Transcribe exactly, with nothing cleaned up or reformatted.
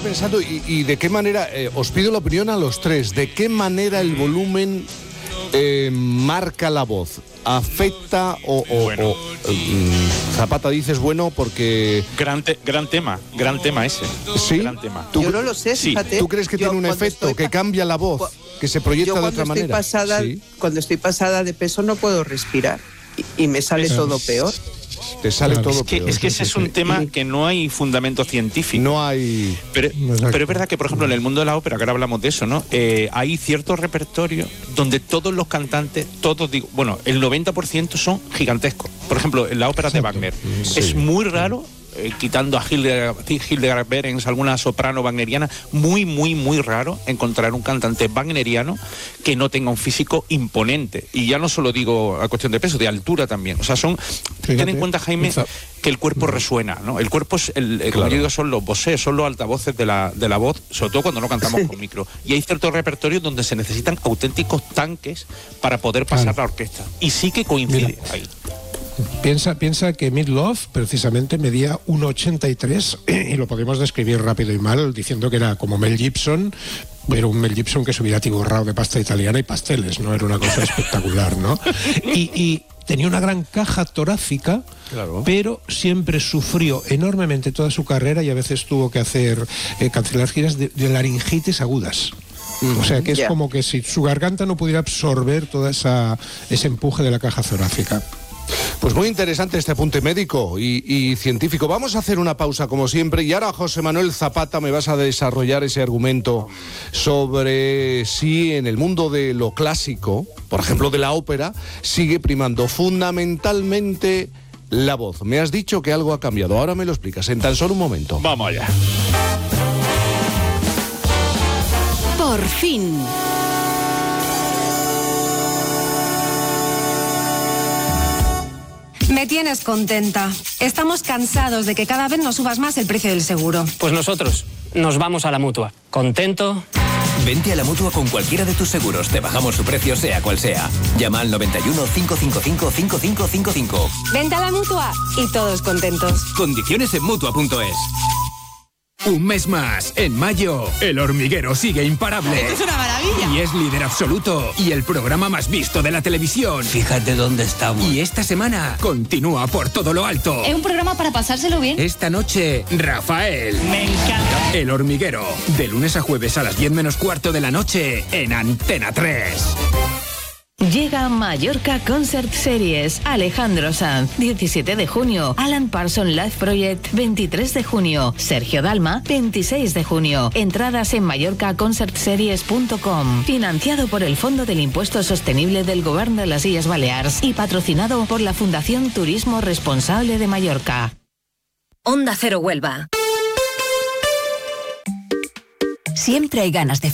pensando, y, y de qué manera, eh, os pido la opinión a los tres, de qué manera el volumen eh, marca la voz, afecta o... o, bueno. o eh, Zapata dices bueno porque... Gran, te, gran tema, gran tema ese. ¿Sí? Gran tema. ¿Tú, yo no lo sé, sí. fíjate. ¿Tú crees que yo tiene un efecto, que cambia la voz, que se proyecta de otra manera? Pasada, ¿Sí? Cuando estoy pasada de peso no puedo respirar y, y me sale Eso. todo peor. Te sale Claro. todo Es que, peor. es que ese es un tema que no hay fundamento científico. No hay... Pero, Exacto. pero es verdad que, por ejemplo, en el mundo de la ópera, que ahora hablamos de eso, ¿no? Eh, hay cierto repertorio donde todos los cantantes, todos digo, bueno, el noventa por ciento son gigantescos. Por ejemplo, en la ópera de Wagner. Sí. Es muy raro, eh, quitando a Hildegard, Hildegard Behrens, alguna soprano wagneriana, muy, muy, muy raro encontrar un cantante wagneriano que no tenga un físico imponente. Y ya no solo digo a cuestión de peso, de altura también. O sea, son... Fíjate, ten en cuenta, Jaime, Za- que el cuerpo resuena, ¿no? El cuerpo es, el, el, como Claro. yo digo, son los voces, son los altavoces de la, de la voz, sobre todo cuando no cantamos con micro. Y hay ciertos repertorios donde se necesitan auténticos tanques para poder pasar Claro. la orquesta. Y sí que coincide Mira. ahí. Piensa, piensa que Meat Loaf precisamente medía uno ochenta y tres y lo podemos describir rápido y mal diciendo que era como Mel Gibson, pero un Mel Gibson que se hubiera atiborrado de pasta italiana y pasteles, ¿no? Era una cosa espectacular, ¿no? Y, y tenía una gran caja torácica, Claro. pero siempre sufrió enormemente toda su carrera y a veces tuvo que hacer, eh, cancelar giras de, de laringitis agudas. O sea que es Ya. como que si su garganta no pudiera absorber toda esa ese empuje de la caja torácica. Pues muy interesante este apunte médico y, y científico. Vamos a hacer una pausa como siempre y ahora, José Manuel Zapata, me vas a desarrollar ese argumento sobre si en el mundo de lo clásico, por ejemplo de la ópera, sigue primando fundamentalmente la voz. Me has dicho que algo ha cambiado, ahora me lo explicas en tan solo un momento. Vamos allá. Por fin. Me tienes contenta. Estamos cansados de que cada vez nos subas más el precio del seguro. Pues nosotros nos vamos a la Mutua. ¿Contento? Vente a la Mutua con cualquiera de tus seguros. Te bajamos su precio sea cual sea. Llama al noventa y uno, cinco cinco cinco, cinco cinco cinco cinco. Vente a la Mutua y todos contentos. Condiciones en Mutua punto es. Un mes más, en mayo, El Hormiguero sigue imparable. ¡Esto es una maravilla! Y es líder absoluto. Y el programa más visto de la televisión. Fíjate dónde estamos. Y esta semana continúa por todo lo alto. Es un programa para pasárselo bien. Esta noche, Rafael. Me encanta. El Hormiguero. De lunes a jueves a las diez menos cuarto de la noche en Antena tres. Llega Mallorca Concert Series. Alejandro Sanz, diecisiete de junio. Alan Parsons Live Project, veintitrés de junio. Sergio Dalma, veintiséis de junio. Entradas en mallorca concert series punto com. Financiado por el Fondo del Impuesto Sostenible del Gobierno de las Illes Balears y patrocinado por la Fundación Turismo Responsable de Mallorca. Onda Cero Huelva. Siempre hay ganas de